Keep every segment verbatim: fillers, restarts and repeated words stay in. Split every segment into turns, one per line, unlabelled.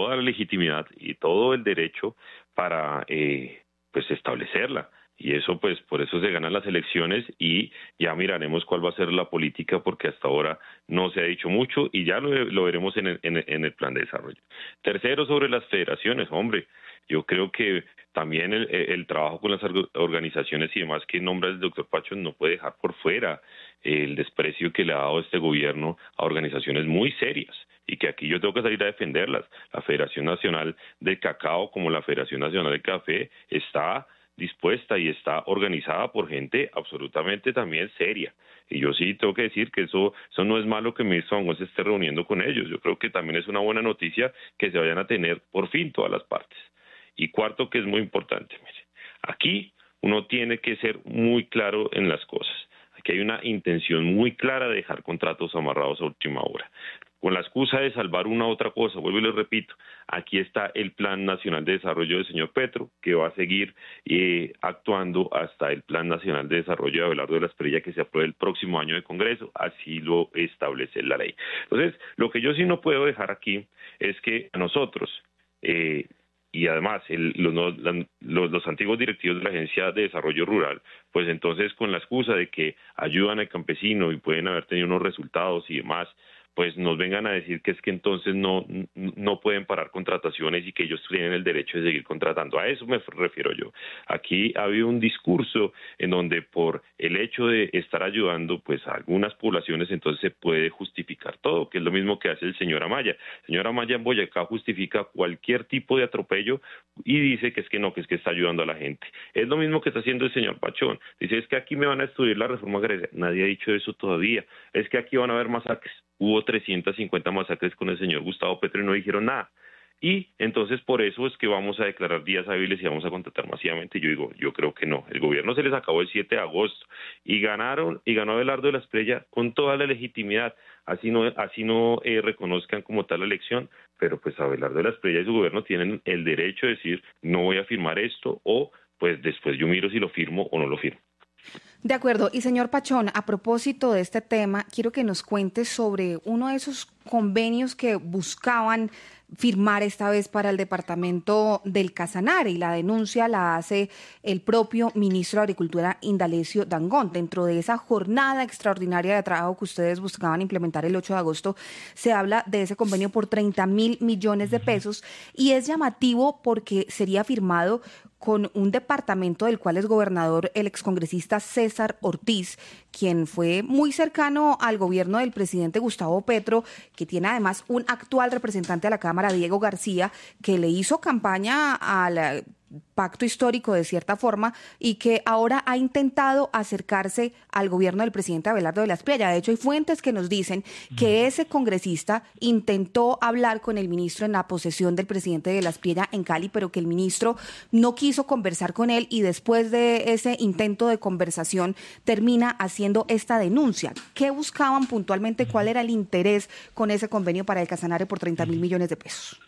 toda la legitimidad y todo el derecho para eh, pues establecerla. Y eso, pues, por eso se ganan las elecciones y ya miraremos cuál va a ser la política, porque hasta ahora no se ha dicho mucho y ya lo, lo veremos en el, en, el, en el plan de desarrollo. Tercero, sobre las federaciones, hombre, yo creo que también el, el trabajo con las organizaciones y demás que nombra el doctor Pachón no puede dejar por fuera el desprecio que le ha dado este gobierno a organizaciones muy serias, y que aquí yo tengo que salir a defenderlas. La Federación Nacional del Cacao, como la Federación Nacional del Café, está dispuesta y está organizada por gente absolutamente también seria. Y yo sí tengo que decir que eso, eso no es malo que el ministro Dangond se esté reuniendo con ellos. Yo creo que también es una buena noticia que se vayan a tener por fin todas las partes. Y cuarto, que es muy importante, mire, aquí uno tiene que ser muy claro en las cosas. Aquí hay una intención muy clara de dejar contratos amarrados a última hora, con la excusa de salvar una u otra cosa. Vuelvo y les repito, aquí está el Plan Nacional de Desarrollo del señor Petro, que va a seguir eh, actuando hasta el Plan Nacional de Desarrollo de Abelardo de la Espriella, que se apruebe el próximo año de Congreso, así lo establece la ley. Entonces, lo que yo sí no puedo dejar aquí es que a nosotros, eh, y además el, los, los, los antiguos directivos de la Agencia de Desarrollo Rural, pues entonces con la excusa de que ayudan al campesino y pueden haber tenido unos resultados y demás, pues nos vengan a decir que es que entonces no, no pueden parar contrataciones y que ellos tienen el derecho de seguir contratando. A eso me refiero yo. Aquí ha habido un discurso en donde por el hecho de estar ayudando pues a algunas poblaciones entonces se puede justificar todo, que es lo mismo que hace el señor Amaya. El señor Amaya en Boyacá justifica cualquier tipo de atropello y dice que es que no, que es que está ayudando a la gente. Es lo mismo que está haciendo el señor Pachón. Dice, es que aquí me van a estudiar la reforma agraria. Nadie ha dicho eso todavía. Es que aquí van a haber masacres. Hubo trescientas cincuenta masacres con el señor Gustavo Petro y no dijeron nada. Y entonces por eso es que vamos a declarar días hábiles y vamos a contratar masivamente. Yo digo, yo creo que no. El gobierno se les acabó el siete de agosto y ganaron, y ganó Abelardo de la Espriella con toda la legitimidad. Así no, así no eh, reconozcan como tal la elección, pero pues Abelardo de la Espriella y su gobierno tienen el derecho de decir, no voy a firmar esto, o pues después yo miro si lo firmo o no lo firmo.
De acuerdo. Y señor Pachón, a propósito de este tema, quiero que nos cuente sobre uno de esos convenios que buscaban firmar esta vez para el departamento del Casanare, y la denuncia la hace el propio ministro de Agricultura, Indalecio Dangond. Dentro de esa jornada extraordinaria de trabajo que ustedes buscaban implementar el ocho de agosto, se habla de ese convenio por treinta mil millones de pesos, y es llamativo porque sería firmado con un departamento del cual es gobernador el excongresista César Ortiz, quien fue muy cercano al gobierno del presidente Gustavo Petro, que tiene además un actual representante a la Cámara, Diego García, que le hizo campaña al pacto histórico de cierta forma y que ahora ha intentado acercarse al gobierno del presidente Abelardo de la Espriella. De hecho, hay fuentes que nos dicen que ese congresista intentó hablar con el ministro en la posesión del presidente de la Espriella en Cali, pero que el ministro no quiso conversar con él, y después de ese intento de conversación termina haciendo esta denuncia. ¿Qué buscaban puntualmente? ¿Cuál era el interés con ese convenio para el Casanare por treinta mil millones de pesos?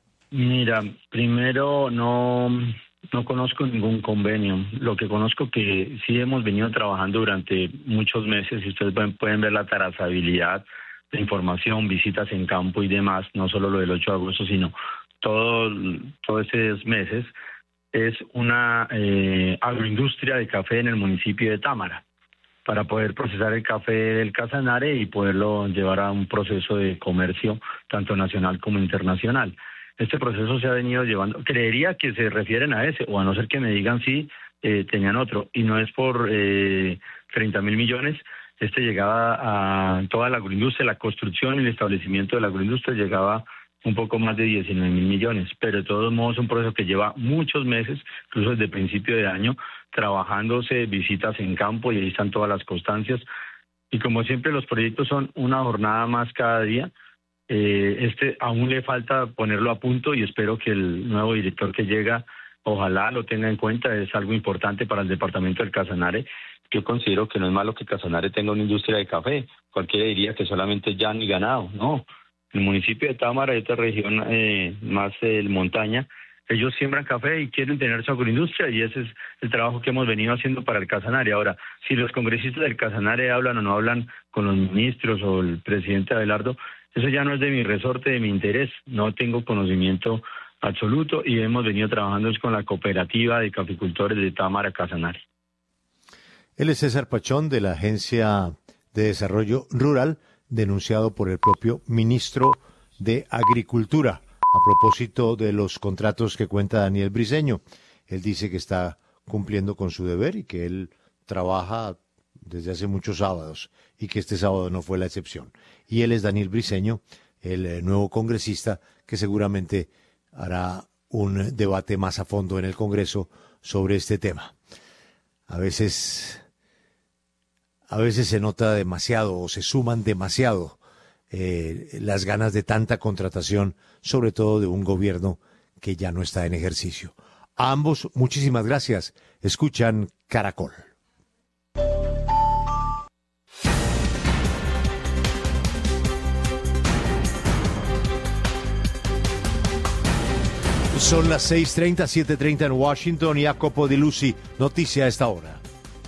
Mira, primero no, no conozco ningún convenio. Lo que conozco que sí hemos venido trabajando durante muchos meses, y ustedes pueden, pueden ver la trazabilidad de información, visitas en campo y demás, no solo lo del ocho de agosto, sino todo, todos esos meses, es una eh, agroindustria de café en el municipio de Támara, para poder procesar el café del Casanare y poderlo llevar a un proceso de comercio tanto nacional como internacional. Este proceso se ha venido llevando, creería que se refieren a ese, o a no ser que me digan si eh, tenían otro, y no es por eh, treinta mil millones, este llegaba a toda la agroindustria, la construcción y el establecimiento de la agroindustria llegaba un poco más de diecinueve mil millones, pero de todos modos es un proceso que lleva muchos meses, incluso desde el principio de año, trabajándose, visitas en campo, y ahí están todas las constancias, y como siempre los proyectos son una jornada más cada día. Eh, este aún le falta ponerlo a punto, y espero que el nuevo director que llega ojalá lo tenga en cuenta. Es algo importante para el departamento del Casanare. Yo considero que no es malo que Casanare tenga una industria de café. Cualquiera diría que solamente llano y ganado. No, el municipio de Támara y esta región eh, más eh, montaña, ellos siembran café y quieren tener su agroindustria, y ese es el trabajo que hemos venido haciendo para el Casanare. Ahora, si los congresistas del Casanare hablan o no hablan con los ministros o el presidente Abelardo, eso ya no es de mi resorte, de mi interés, no tengo conocimiento absoluto y hemos venido trabajando con la cooperativa de caficultores de Támara Casanare.
Él es César Pachón de la Agencia de Desarrollo Rural, denunciado por el propio ministro de Agricultura a propósito de los contratos que cuenta Daniel Briceño. Él dice que está cumpliendo con su deber y que él trabaja desde hace muchos sábados y que este sábado no fue la excepción. Y él es Daniel Briceño, el nuevo congresista que seguramente hará un debate más a fondo en el Congreso sobre este tema. A veces, a veces se nota demasiado o se suman demasiado eh, las ganas de tanta contratación, sobre todo de un gobierno que ya no está en ejercicio. A ambos, muchísimas gracias. Escuchan Caracol. Son las seis treinta, siete treinta en Washington. Jacopo Di Lucy, noticia a esta hora.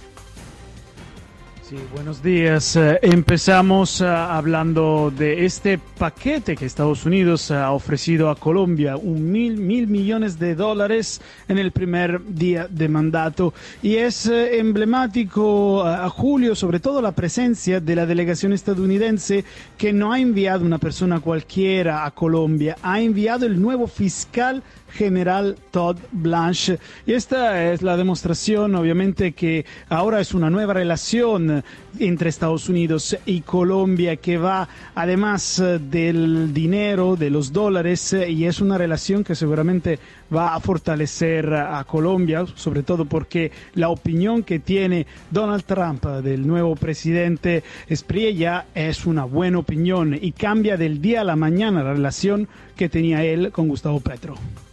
Sí, buenos días. Uh, empezamos uh, hablando de este paquete que Estados Unidos ha ofrecido a Colombia, un mil, mil millones de dólares en el primer día de mandato. Y es uh, emblemático uh, a Julio, sobre todo la presencia de la delegación estadounidense, que no ha enviado una persona cualquiera a Colombia, ha enviado el nuevo fiscal general Todd Blanche. Y esta es la demostración, obviamente, que ahora es una nueva relación entre Estados Unidos y Colombia que va además del dinero, de los dólares, y es una relación que seguramente va a fortalecer a Colombia, sobre todo porque la opinión que tiene Donald Trump del nuevo presidente Espriella es una buena opinión y cambia del día a la mañana la relación que tenía él con Gustavo Petro.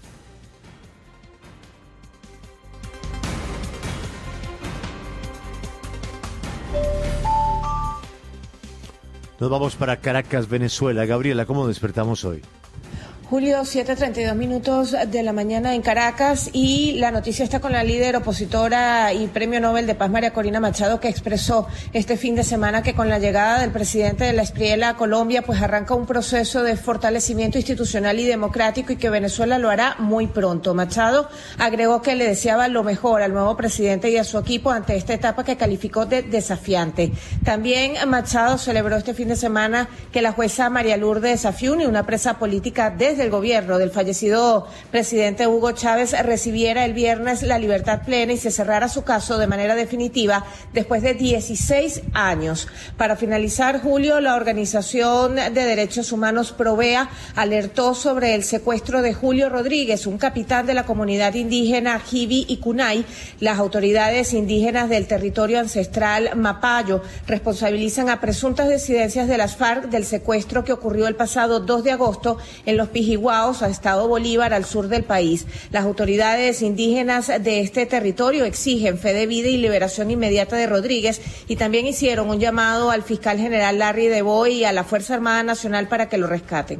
Nos vamos para Caracas, Venezuela. Gabriela, ¿cómo despertamos hoy?
Julio, siete treinta y dos minutos de la mañana en Caracas, y la noticia está con la líder opositora y Premio Nobel de Paz, María Corina Machado, que expresó este fin de semana que con la llegada del presidente de la Espriella a Colombia, pues arranca un proceso de fortalecimiento institucional y democrático y que Venezuela lo hará muy pronto. Machado agregó que le deseaba lo mejor al nuevo presidente y a su equipo ante esta etapa que calificó de desafiante. También Machado celebró este fin de semana que la jueza María Lourdes Afiuni, una presa política de del gobierno del fallecido presidente Hugo Chávez, recibiera el viernes la libertad plena y se cerrara su caso de manera definitiva después de dieciséis años. Para finalizar, Julio, la Organización de Derechos Humanos Provea alertó sobre el secuestro de Julio Rodríguez, un capitán de la comunidad indígena Jibi y Cunay. Las autoridades indígenas del territorio ancestral Mapayo responsabilizan a presuntas disidencias de las FARC del secuestro que ocurrió el pasado dos de agosto en los Pijiguaos, a Estado Bolívar, al sur del país. Las autoridades indígenas de este territorio exigen fe de vida y liberación inmediata de Rodríguez, y también hicieron un llamado al fiscal general Larry Deboy y a la Fuerza Armada Nacional para que lo rescaten.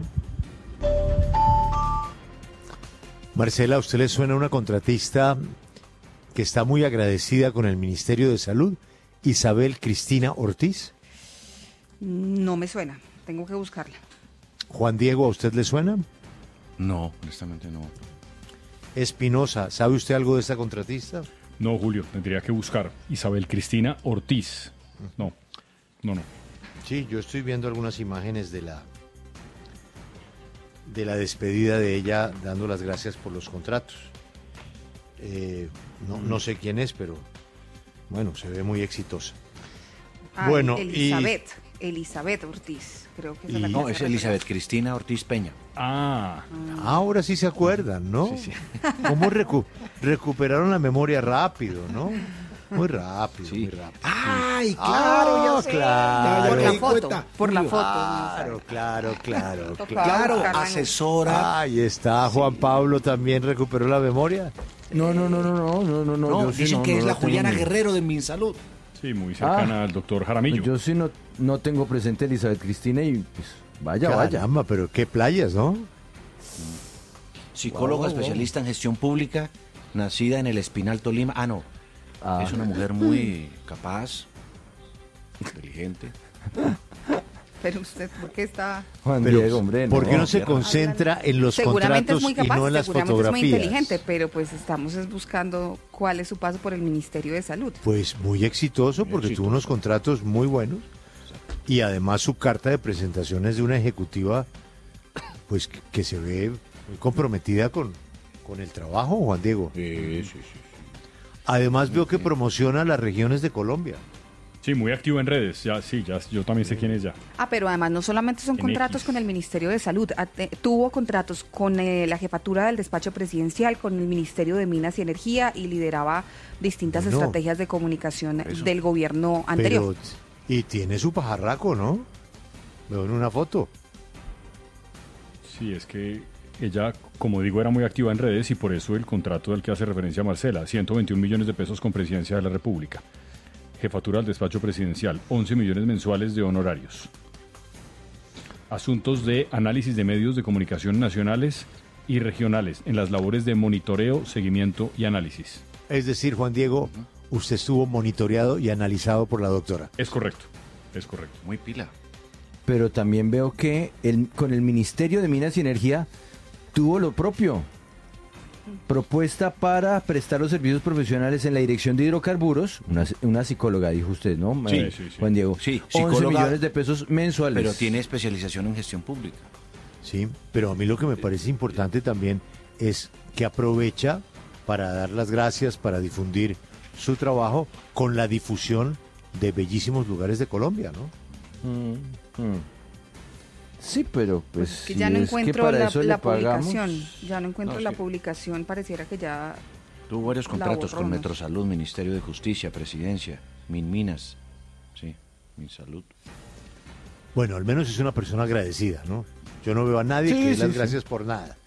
Marcela, ¿a usted le suena una contratista que está muy agradecida con el Ministerio de Salud, Isabel Cristina Ortiz?
No me suena, tengo que buscarla.
Juan Diego, ¿a usted le suena?
No, honestamente no.
Espinosa, ¿sabe usted algo de esta contratista?
No, Julio, tendría que buscar. Isabel Cristina Ortiz. No, no, no.
Sí, yo estoy viendo algunas imágenes de la de la despedida de ella, dando las gracias por los contratos. Eh, no, no sé quién es, pero bueno, se ve muy exitosa.
Ah,
bueno,
Elizabeth,
y...
Elizabeth Ortiz, creo que es
y...
la que
No, es Elizabeth Cristina Ortiz Peña.
Ah.
Ahora sí se acuerdan, ¿no?
Sí, sí.
¿Cómo recu recuperaron la memoria rápido, no? Muy rápido,
Sí.
muy rápido.
¡Ay, claro!
Ah,
ya sé.
claro.
Por
Ya
la
me di
foto,
cuenta.
por la foto.
Claro, claro, claro,
Tocaba
claro.
Claro,
buscarla en-
asesora.
Ahí está, Juan Pablo también recuperó la memoria.
No, no, no, no, no, no, no, no.
No,
yo sí
dicen
no,
que
no
es
la
la
tengo
Juliana
ni-
Guerrero de Minsalud.
Sí, muy cercana
Ah.
al doctor Jaramillo.
Yo sí no, no tengo presente a Elizabeth Cristina y pues vaya, vaya.
Caramba, pero qué playas, ¿no?
Psicóloga
Wow, wow.
especialista en gestión pública, nacida en el Espinal, Tolima. Ah, no.
Ah.
Es una mujer muy capaz, inteligente.
Pero usted, ¿por qué está...?
Juan
Pero,
Diego, hombre,
¿por qué no,
no
se concentra en los
seguramente
contratos
es muy
y
capaz,
no en las
seguramente
fotografías?
es muy inteligente, pero pues estamos es buscando cuál es su paso por el Ministerio de Salud.
Pues muy exitoso
Muy
porque
exitoso.
tuvo unos contratos muy buenos y además su carta de presentación es de una ejecutiva pues que, que se ve muy comprometida con, con el trabajo, Juan Diego.
Sí, sí, sí.
Además veo que promociona las regiones de Colombia.
Sí, muy activo en redes. Ya, sí, ya, yo también sé quién es ya.
Ah, pero además no solamente son
En
contratos
X.
con el Ministerio de Salud, ah, te- tuvo contratos con eh, la jefatura del despacho presidencial, con el Ministerio de Minas y Energía y lideraba distintas
Bueno,
estrategias de comunicación
eso.
del gobierno anterior.
Pero, y tiene su pajarraco, ¿no? Veo en una foto.
Sí, es que ella, como digo, era muy activa en redes y por eso el contrato del que hace referencia Marcela, ciento veintiún millones de pesos con Presidencia de la República. Jefatura del despacho presidencial, once millones mensuales de honorarios. Asuntos de análisis de medios de comunicación nacionales y regionales en las labores de monitoreo, seguimiento y análisis.
Es decir, Juan Diego, usted estuvo monitoreado y analizado por la doctora.
Es correcto, es correcto.
Muy pila.
Pero también veo que el, con el Ministerio de Minas y Energía tuvo lo propio. Propuesta para prestar los servicios profesionales en la Dirección de Hidrocarburos. Una, una psicóloga, dijo usted, ¿no?
Sí,
Eh,
sí, sí.
Juan Diego.
Sí,
once
psicóloga,
millones de pesos mensuales.
Pero tiene especialización en gestión pública.
Sí, pero a mí lo que me parece importante también es que aprovecha para dar las gracias, para difundir su trabajo con la difusión de bellísimos lugares de Colombia, ¿no?
Mm, mm. Sí, pero pues...
Pues que
si
ya no
es que
encuentro
para
la,
eso le
la
pagamos.
publicación, ya no encuentro
No,
la
sí.
publicación, pareciera que ya...
Tuvo varios
La
contratos con
borró, ¿no?
Metrosalud, Ministerio de Justicia, Presidencia, Minminas. Sí, Minsalud.
Bueno, al menos es una persona agradecida, ¿no? Yo no veo a nadie
Sí,
que dé
sí,
las
sí.
gracias por nada.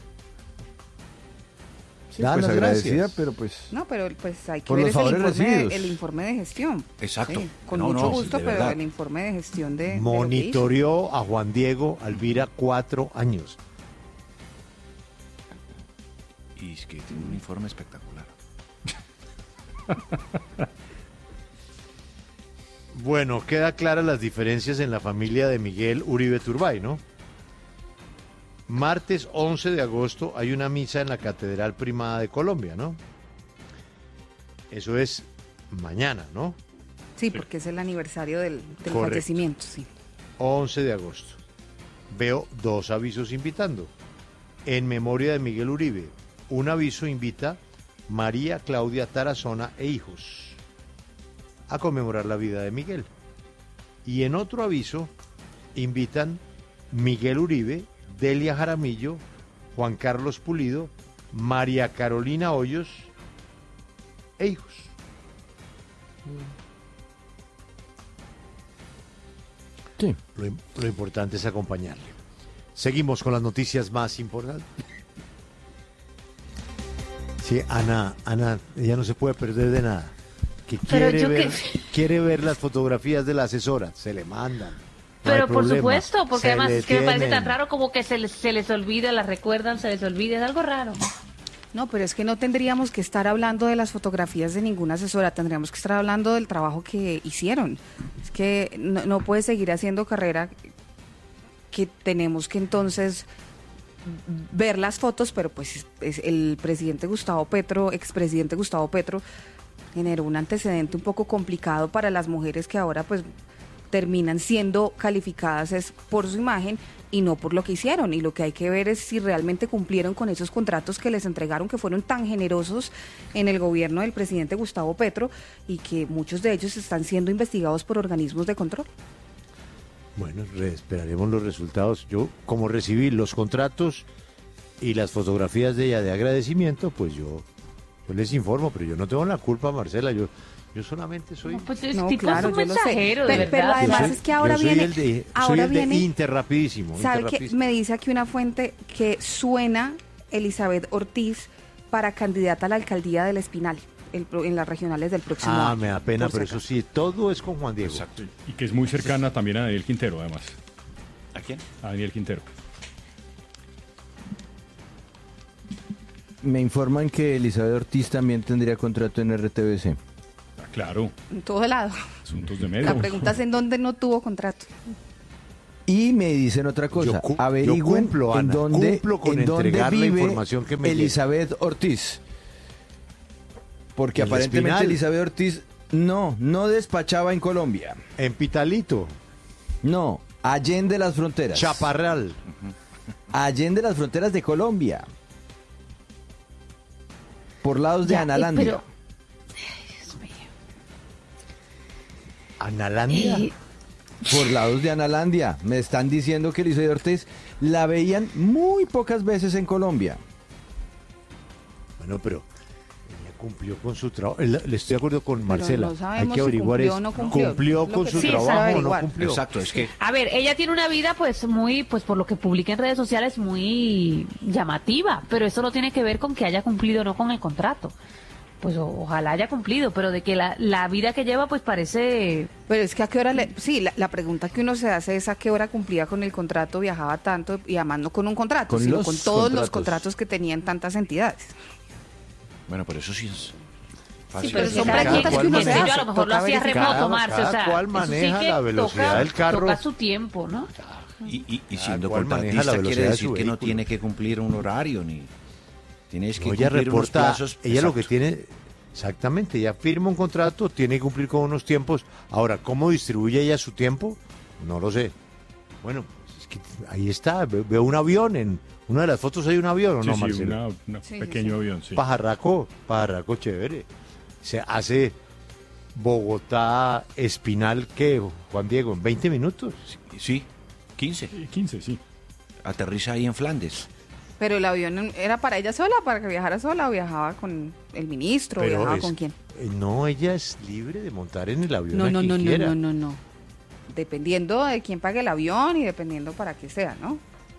Sí,
Da
pues
las
agradecida,
gracias.
pero pues...
No, pero pues hay que
Por
ver
los
es el
favores
informe, de,
recibidos.
el informe de gestión.
Exacto.
Sí, con
No,
mucho
no,
gusto,
de
pero
verdad.
el informe de gestión de... de lo que hizo.
Monitoreó a Juan Diego Alvira cuatro años.
Y es que tiene un informe espectacular.
Bueno, queda claras las diferencias en la familia de Miguel Uribe Turbay, ¿no? Martes once de agosto hay una misa en la Catedral Primada de Colombia, ¿no? Eso es mañana, ¿no?
Sí, porque es el aniversario del, del
Correcto.
fallecimiento, sí.
once de agosto. Veo dos avisos invitando. En memoria de Miguel Uribe, un aviso invita María Claudia Tarazona e hijos a conmemorar la vida de Miguel. Y en otro aviso invitan Miguel Uribe, Delia Jaramillo, Juan Carlos Pulido, María Carolina Hoyos e hijos.
Sí.
Lo, im- lo importante es acompañarle. Seguimos con las noticias más importantes. Sí, Ana, Ana, ella no se puede perder de nada. Que
Pero
quiere
yo
ver,
que-
quiere ver las fotografías de la asesora, se le mandan. No hay
Pero por
problema.
supuesto, porque
Se
además
le
es que me parece
tienen.
tan raro como que se les, se les olvida, las recuerdan, se les olvida, es algo raro.
No, pero es que no tendríamos que estar hablando de las fotografías de ninguna asesora, tendríamos que estar hablando del trabajo que hicieron. Es que no, no puede seguir haciendo carrera, que tenemos que entonces ver las fotos, pero pues es el presidente Gustavo Petro, expresidente Gustavo Petro, generó un antecedente un poco complicado para las mujeres que ahora pues terminan siendo calificadas es por su imagen y no por lo que hicieron. Y lo que hay que ver es si realmente cumplieron con esos contratos que les entregaron, que fueron tan generosos en el gobierno del presidente Gustavo Petro y que muchos de ellos están siendo investigados por organismos de control.
Bueno, re- esperaremos los resultados. Yo, como recibí los contratos y las fotografías de ella de agradecimiento, pues yo, yo les informo, pero yo no tengo la culpa, Marcela. Yo, yo solamente soy.
Pues el
No,
tipo
claro,
es un
yo lo sé.
mensajero, de
Pero-
verdad.
pero además
Yo soy-
es que ahora
yo soy
viene-
el de,
ahora
soy el de
viene-
Interrapidísimo.
¿Sabe qué?
Interrapidísimo.
Me dice aquí una fuente que suena Elizabeth Ortiz para candidata a la alcaldía del Espinal el pro- en las regionales del próximo
Ah,
año.
me da pena,
por
pero
si
eso
acaso.
sí, todo es con Juan Diego.
Exacto. Y que es muy cercana también a Daniel Quintero, además.
¿A quién?
A Daniel Quintero.
Me informan que Elizabeth Ortiz también tendría contrato en R T V C.
Ah, claro,
En todo lado.
asuntos de medio.
La pregunta es en dónde no tuvo contrato.
Y me dicen otra cosa,
Yo,
averigüen
yo cumplo,
en
Ana,
dónde,
cumplo con
en dónde
entregar la
vive
información que me
Elizabeth Ortiz. Porque
¿En la
aparentemente
Espinal?
Elizabeth Ortiz no, no despachaba en Colombia.
En Pitalito.
No, allende las fronteras.
Chaparral.
Allende las fronteras de Colombia. Por lados de
Ya, eh,
Analandia.
pero- Ay, Dios mío.
¿Analandia?
Eh,
Por lados de Analandia. Me están diciendo que Elizabeth Ortiz la veían muy pocas veces en Colombia.
Bueno, pero ella cumplió con su trabajo. Le estoy de acuerdo con Marcela.
no sabemos
Hay que
si
averiguar
cumplió
eso.
o no cumplió.
¿Cumplió
Lo
con
que
su
sí es
trabajo o no
averiguar.
cumplió?
Exacto, es que
A ver, ella tiene una vida pues muy, pues por lo que publica en redes sociales, muy llamativa, pero eso no tiene que ver con que haya cumplido o no con el contrato. Pues o- ojalá haya cumplido, pero de que la, la vida que lleva pues parece...
Pero es que a qué hora le... Sí, la, la pregunta que uno se hace es a qué hora cumplía con el contrato, viajaba tanto, y además no con un contrato,
Con
sino
los
con todos los
contratos.
contratos que tenían tantas entidades.
bueno, por eso sí es
Sí,
fácil.
pero
son
si cada
preguntas
quien,
que uno
qué
se
sé yo,
hace,
a lo mejor lo
toca
hacía
verificar.
remoto, Marce, o
Cada
sea,
cual
eso
maneja
sí que
la velocidad
toca,
del carro.
toca su tiempo, ¿no?
Y, y, y
Cada
siendo
cual maneja la
contratista
velocidad
quiere
de
decir
su
que no
vehículo.
tiene que cumplir un horario, ni tienes que
No, ella
cumplir unos
reporta,
plazos.
ella lo que
Exacto.
tiene, exactamente, ella firma un contrato, tiene que cumplir con unos tiempos. Ahora, ¿cómo distribuye ella su tiempo? No lo sé. Bueno, pues es que ahí está, ve- veo un avión, en una de las fotos hay un avión, ¿o
Sí,
no,
sí,
Marcelo?
una- una
Sí, sí,
pequeño
sí.
avión, sí.
Pajarraco, pajarraco chévere. Se hace Bogotá, Espinal, ¿qué, Juan Diego? ¿En veinte minutos?
Sí, quince.
Sí, quince, sí.
Aterriza ahí en Flandes.
Pero el avión era para ella sola, para que viajara sola, o viajaba con el ministro, o
Pero
viajaba
es-
con quién.
eh, No, ella es libre de montar en el avión
No,
a
no,
quien
no, no,
quiera.
no, no, no. Dependiendo de quién pague el avión y dependiendo para qué sea, ¿no?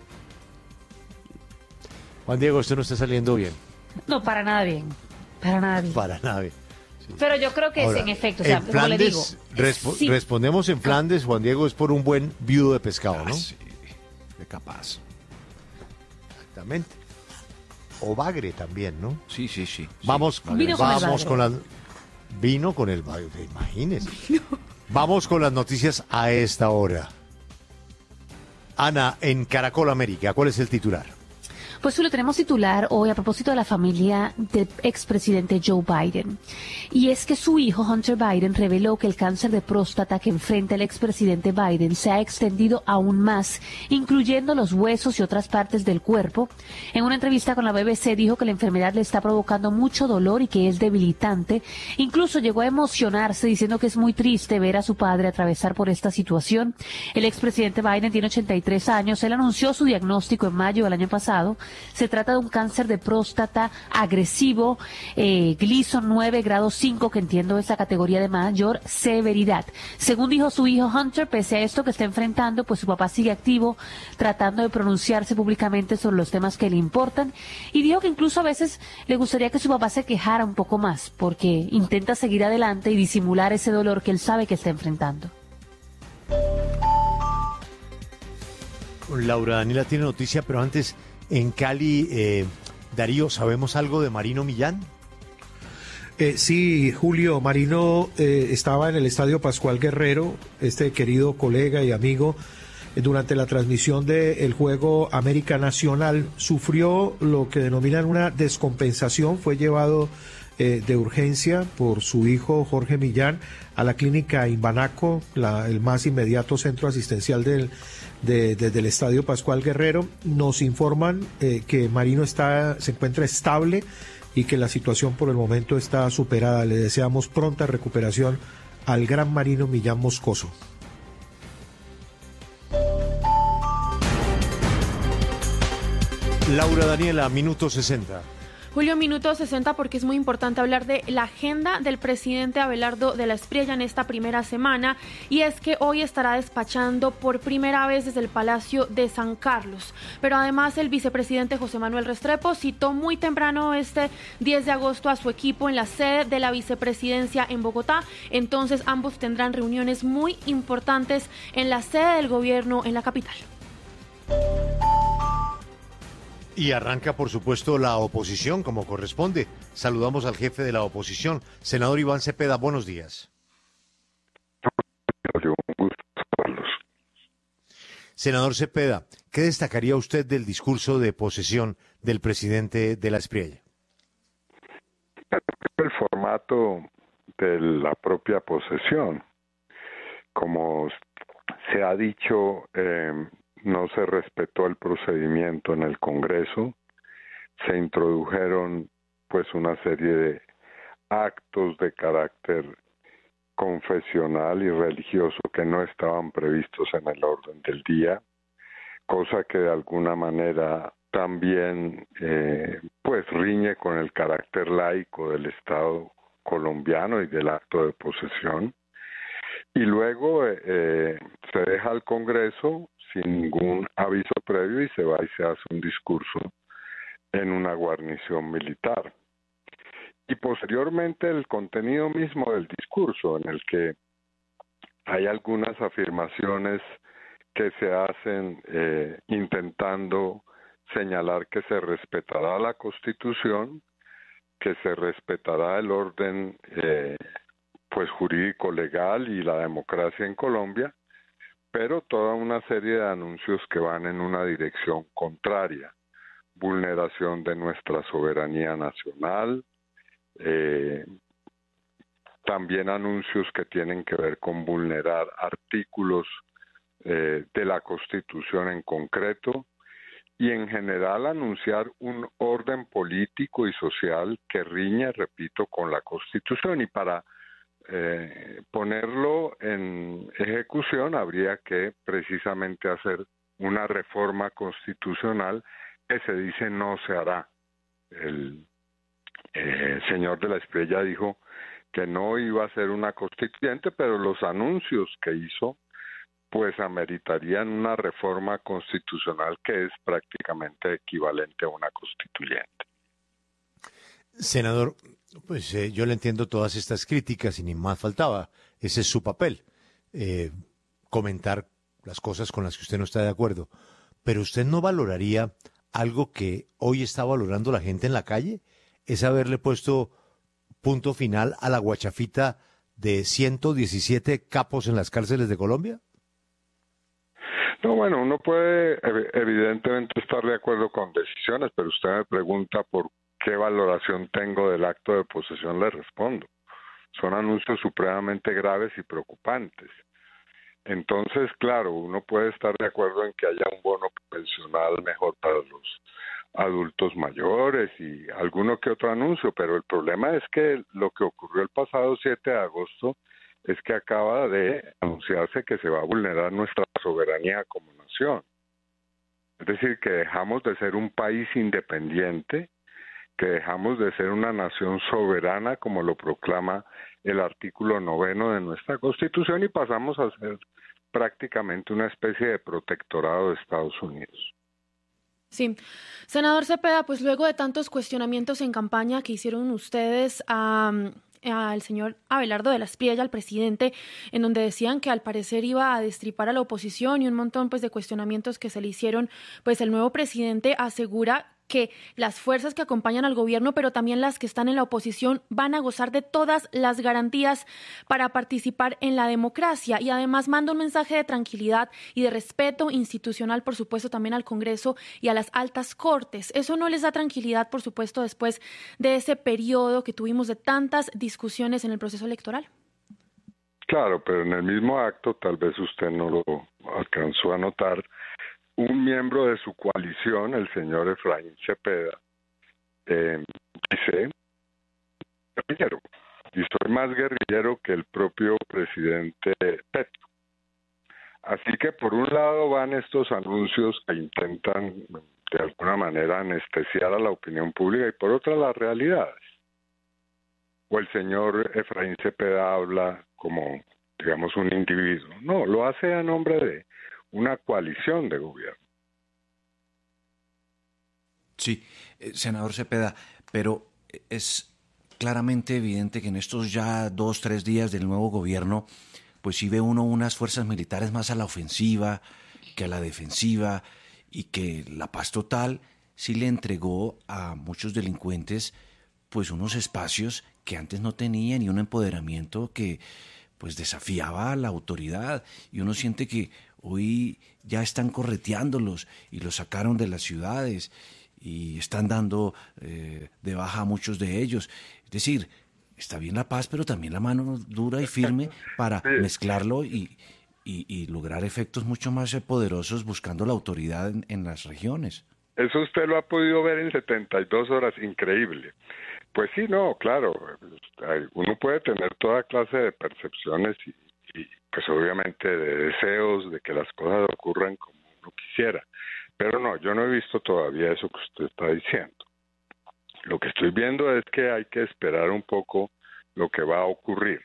Juan Diego, esto no está saliendo bien.
No, para nada bien, para nada bien.
Para nada.
Pero yo creo que
Ahora,
es en efecto, o sea,
en
como le digo,
Flandes, respo-
sí.
respondemos en Flandes, Juan Diego, es por un buen viudo de pescado, ¿no?
Ah, sí, de capaz.
Exactamente. O bagre también, ¿no?
Sí, sí, sí. sí.
Vamos,
Vino con el
vamos
bagre.
con las... Vino con el bagre, imagínese. Vamos con las noticias a esta hora. Ana, en Caracol América, ¿cuál es el titular?
Pues lo tenemos titular hoy a propósito de la familia del expresidente Joe Biden. Y es que su hijo Hunter Biden reveló que el cáncer de próstata que enfrenta el expresidente Biden se ha extendido aún más, incluyendo los huesos y otras partes del cuerpo. En una entrevista con la B B C dijo que la enfermedad le está provocando mucho dolor y que es debilitante. Incluso llegó a emocionarse diciendo que es muy triste ver a su padre atravesar por esta situación. El expresidente Biden tiene ochenta y tres años. Él anunció su diagnóstico en mayo del año pasado. Se trata de un cáncer de próstata agresivo, eh, Gleason nueve, grado cinco, que entiendo es la categoría de mayor severidad. Según dijo su hijo Hunter, pese a esto que está enfrentando, pues su papá sigue activo, tratando de pronunciarse públicamente sobre los temas que le importan, y dijo que incluso a veces le gustaría que su papá se quejara un poco más, porque intenta seguir adelante y disimular ese dolor que él sabe que está enfrentando.
Laura Daniela tiene noticia, pero antes, en Cali, eh, Darío, ¿sabemos algo de Marino Millán?
Eh, sí, Julio, Marino eh, estaba en el Estadio Pascual Guerrero, este querido colega y amigo, eh, durante la transmisión del juego América Nacional. Sufrió lo que denominan una descompensación, fue llevado eh, de urgencia por su hijo Jorge Millán a la clínica Imbanaco, la, el más inmediato centro asistencial del, de, de, del Estadio Pascual Guerrero. Nos informan eh, que Marino está, se encuentra estable y que la situación por el momento está superada. Le deseamos pronta recuperación al gran Marino Millán Moscoso.
Laura Daniela, minuto sesenta.
Julio, minuto sesenta, porque es muy importante hablar de la agenda del presidente Abelardo de la Espriella en esta primera semana, y es que hoy estará despachando por primera vez desde el Palacio de San Carlos. Pero además el vicepresidente José Manuel Restrepo citó muy temprano este diez de agosto a su equipo en la sede de la vicepresidencia en Bogotá. Entonces ambos tendrán reuniones muy importantes en la sede del gobierno en la capital.
Y arranca, por supuesto, la oposición, como corresponde. Saludamos al jefe de la oposición, senador Iván Cepeda. Buenos días. Senador Cepeda, ¿qué destacaría usted del discurso de posesión del presidente de la Espriella?
El formato de la propia posesión. Como se ha dicho, eh, no se respetó el procedimiento en el Congreso, se introdujeron pues una serie de actos de carácter confesional y religioso que no estaban previstos en el orden del día, cosa que de alguna manera también eh, pues riñe con el carácter laico del Estado colombiano y del acto de posesión. Y luego eh, se deja al Congreso sin ningún aviso previo y se va y se hace un discurso en una guarnición militar. Y posteriormente el contenido mismo del discurso, en el que hay algunas afirmaciones que se hacen eh, intentando señalar que se respetará la Constitución, que se respetará el orden eh, pues jurídico legal y la democracia en Colombia, pero toda una serie de anuncios que van en una dirección contraria, vulneración de nuestra soberanía nacional, eh, también anuncios que tienen que ver con vulnerar artículos eh, de la Constitución en concreto, y en general anunciar un orden político y social que riñe, repito, con la Constitución. Y para eh, ponerlo en ejecución habría que precisamente hacer una reforma constitucional que se dice no se hará. El eh, señor de la Espriella dijo que no iba a ser una constituyente, pero los anuncios que hizo pues ameritarían una reforma constitucional que es prácticamente equivalente a una constituyente.
Senador, pues eh, yo le entiendo todas estas críticas y ni más faltaba. Ese es su papel, eh, comentar las cosas con las que usted no está de acuerdo. Pero usted no valoraría algo que hoy está valorando la gente en la calle, es haberle puesto punto final a la guachafita de ciento diecisiete capos en las cárceles de Colombia.
No, bueno, uno puede evidentemente estar de acuerdo con decisiones, pero usted me pregunta por qué valoración tengo del acto de posesión, le respondo. Son anuncios supremamente graves y preocupantes. Entonces, claro, uno puede estar de acuerdo en que haya un bono pensional mejor para los adultos mayores y alguno que otro anuncio, pero el problema es que lo que ocurrió el pasado siete de agosto es que acaba de anunciarse que se va a vulnerar nuestra soberanía como nación. Es decir, que dejamos de ser un país independiente, que dejamos de ser una nación soberana, como lo proclama el artículo noveno de nuestra Constitución, y pasamos a ser prácticamente una especie de protectorado de Estados Unidos.
Sí. Senador Cepeda, pues luego de tantos cuestionamientos en campaña que hicieron ustedes a... Um... al señor Abelardo de la Espriella, al presidente, en donde decían que al parecer iba a destripar a la oposición y un montón pues de cuestionamientos que se le hicieron, pues el nuevo presidente asegura que las fuerzas que acompañan al gobierno, pero también las que están en la oposición, van a gozar de todas las garantías para participar en la democracia. Y además manda un mensaje de tranquilidad y de respeto institucional, por supuesto, también al Congreso y a las altas cortes. Eso no les da tranquilidad, por supuesto, después de ese periodo que tuvimos de tantas discusiones en el proceso electoral.
Claro, pero en el mismo acto, tal vez usted no lo alcanzó a notar, un miembro de su coalición, el señor Efraín Cepeda, eh, dice, guerrillero, y soy más guerrillero que el propio presidente Petro. Así que por un lado van estos anuncios que intentan de alguna manera anestesiar a la opinión pública y por otra las realidades. O el señor Efraín Cepeda habla como, digamos, un individuo. No, lo hace a nombre de una coalición de gobierno.
Sí, eh, senador Cepeda, pero es claramente evidente que en estos ya dos, tres días del nuevo gobierno, pues sí ve uno unas fuerzas militares más a la ofensiva que a la defensiva y que la paz total sí le entregó a muchos delincuentes pues unos espacios que antes no tenían y un empoderamiento que pues desafiaba a la autoridad y uno siente que Hoy ya están correteándolos y los sacaron de las ciudades y están dando eh, de baja a muchos de ellos. Es decir, está bien la paz, pero también la mano dura y firme para mezclarlo y, y, y lograr efectos mucho más poderosos buscando la autoridad en, en las regiones.
Eso usted lo ha podido ver en setenta y dos horas, increíble. Pues sí, no, claro, uno puede tener toda clase de percepciones y, y pues obviamente de deseos de que las cosas ocurran como uno quisiera, pero no, yo no he visto todavía eso que usted está diciendo. Lo que estoy viendo es que hay que esperar un poco lo que va a ocurrir,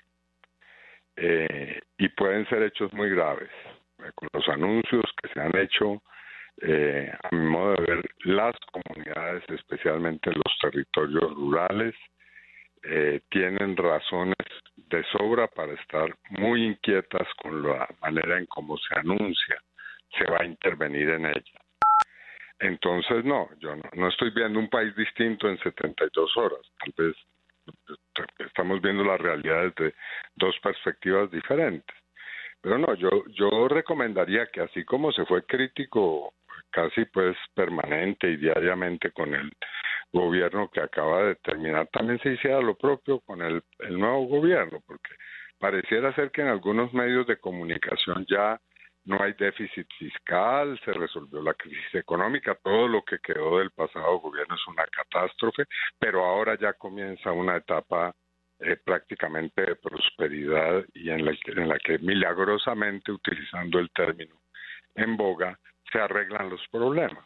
eh, y pueden ser hechos muy graves, eh, con los anuncios que se han hecho. Eh, a mi modo de ver, las comunidades, especialmente los territorios rurales, eh, tienen razones de sobra para estar muy inquietas con la manera en cómo se anuncia, se va a intervenir en ella. Entonces, no, yo no, no estoy viendo un país distinto en setenta y dos horas. Tal vez estamos viendo las realidades de dos perspectivas diferentes. Pero no, yo, yo recomendaría que así como se fue crítico casi pues permanente y diariamente con el gobierno que acaba de terminar, también se hiciera lo propio con el, el nuevo gobierno, porque pareciera ser que en algunos medios de comunicación ya no hay déficit fiscal, se resolvió la crisis económica, todo lo que quedó del pasado gobierno es una catástrofe, pero ahora ya comienza una etapa eh, prácticamente de prosperidad y en la, en la que milagrosamente, utilizando el término en boga, se arreglan los problemas.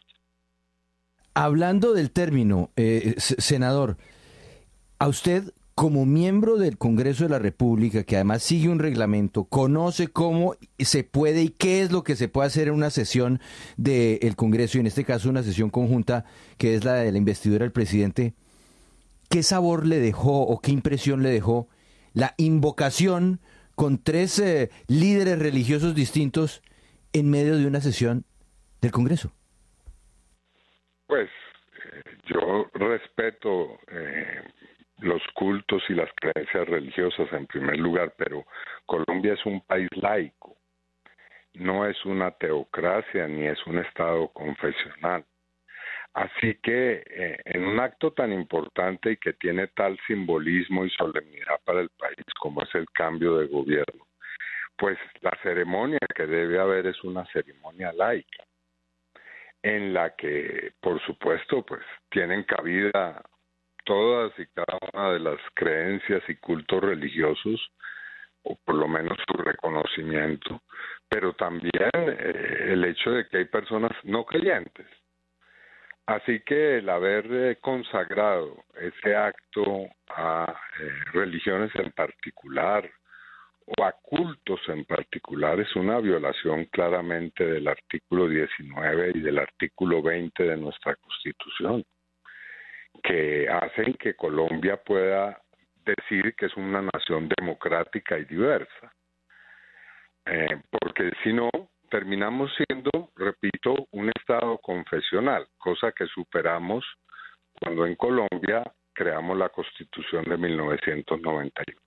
Hablando del término, eh, senador, a usted como miembro del Congreso de la República, que además sigue un reglamento, conoce cómo se puede y qué es lo que se puede hacer en una sesión del Congreso, y en este caso una sesión conjunta, que es la de la investidura del presidente, ¿qué sabor le dejó o qué impresión le dejó la invocación con tres eh, líderes religiosos distintos en medio de una sesión del Congreso?
Pues eh, yo respeto eh, los cultos y las creencias religiosas en primer lugar, pero Colombia es un país laico, no es una teocracia ni es un estado confesional. Así que eh, en un acto tan importante y que tiene tal simbolismo y solemnidad para el país como es el cambio de gobierno, pues la ceremonia que debe haber es una ceremonia laica, en la que, por supuesto, pues tienen cabida todas y cada una de las creencias y cultos religiosos, o por lo menos su reconocimiento, pero también eh, el hecho de que hay personas no creyentes. Así que el haber eh, consagrado ese acto a eh, religiones en particular, o a cultos en particular, es una violación claramente del artículo diecinueve y del artículo veinte de nuestra Constitución, que hacen que Colombia pueda decir que es una nación democrática y diversa. Eh, porque si no, terminamos siendo, repito, un Estado confesional, cosa que superamos cuando en Colombia creamos la Constitución de mil novecientos noventa y uno.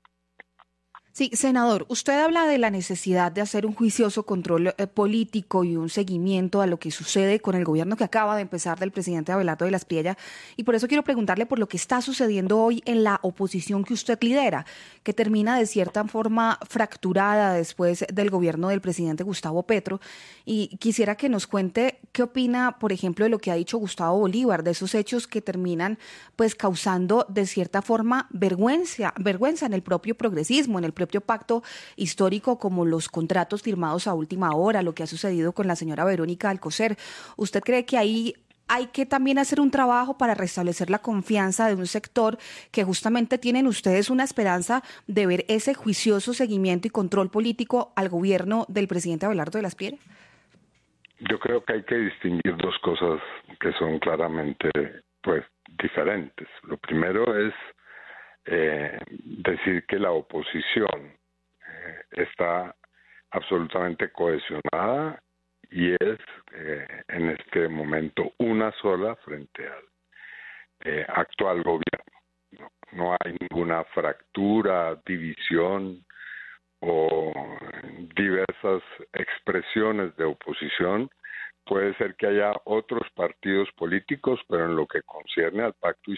Sí, senador, usted habla de la necesidad de hacer un juicioso control eh, político y un seguimiento a lo que sucede con el gobierno que acaba de empezar del presidente Abelardo de la Espriella, y por eso quiero preguntarle por lo que está sucediendo hoy en la oposición que usted lidera, que termina de cierta forma fracturada después del gobierno del presidente Gustavo Petro, y quisiera que nos cuente qué opina, por ejemplo, de lo que ha dicho Gustavo Bolívar, de esos hechos que terminan pues causando de cierta forma vergüenza, vergüenza en el propio progresismo, en el propio pacto histórico, como los contratos firmados a última hora, lo que ha sucedido con la señora Verónica Alcocer. ¿Usted cree que ahí hay que también hacer un trabajo para restablecer la confianza de un sector que justamente tienen ustedes una esperanza de ver ese juicioso seguimiento y control político al gobierno del presidente Abelardo de la Espriella?
Yo creo que hay que distinguir dos cosas que son claramente pues diferentes. Lo primero es Eh, decir que la oposición eh, está absolutamente cohesionada y es eh, en este momento una sola frente al eh, actual gobierno. No, no hay ninguna fractura, división o diversas expresiones de oposición. Puede ser que haya otros partidos políticos, pero en lo que concierne al pacto